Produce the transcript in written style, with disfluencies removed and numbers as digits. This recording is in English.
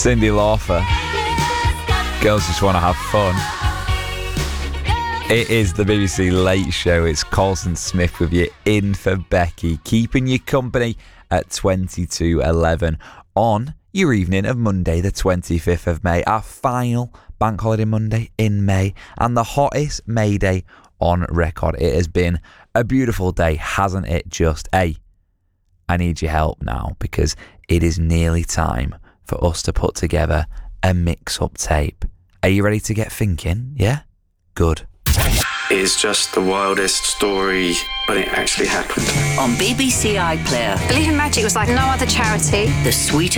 Cyndi Lauper. Girls just want to have fun. It is the BBC Late Show. It's Colson Smith with you in for Becky, keeping you company at 22:11 on your evening of Monday the 25th of May, our final bank holiday Monday in May and the hottest May Day on record. It has been a beautiful day, hasn't it? Just, I need your help now because it is nearly time for us to put together a mix-up tape. Are you ready to get thinking? Yeah? Good. It's just the wildest story, but it actually happened. On BBC iPlayer, Believe in Magic was like no other charity. the sweetest